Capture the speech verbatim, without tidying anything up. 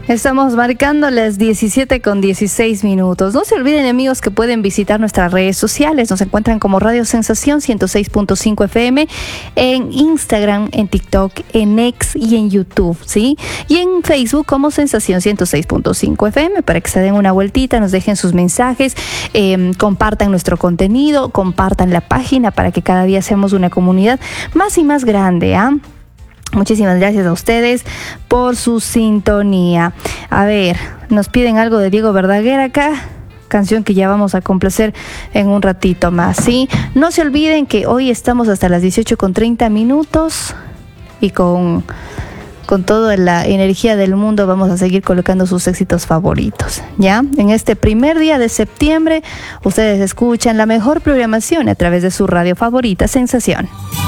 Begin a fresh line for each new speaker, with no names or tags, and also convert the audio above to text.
Estamos marcando las diecisiete con dieciséis minutos. No se olviden, amigos, que pueden visitar nuestras redes sociales. Nos encuentran como Radio Sensación ciento seis punto cinco F M en Instagram, en TikTok, en X y en YouTube, ¿sí? Y en Facebook como Sensación ciento seis punto cinco F M para que se den una vueltita, nos dejen sus mensajes, eh, compartan nuestro contenido, compartan la página para que cada día seamos una comunidad más y más grande, ¿ah? ¿eh? Muchísimas gracias a ustedes por su sintonía. A ver, nos piden algo de Diego Verdaguer acá, canción que ya vamos a complacer en un ratito más, ¿sí? No se olviden que hoy estamos hasta las dieciocho con treinta minutos y con, con toda la energía del mundo vamos a seguir colocando sus éxitos favoritos, ¿ya? En este primer día de septiembre, ustedes escuchan la mejor programación a través de su radio favorita, Sensación.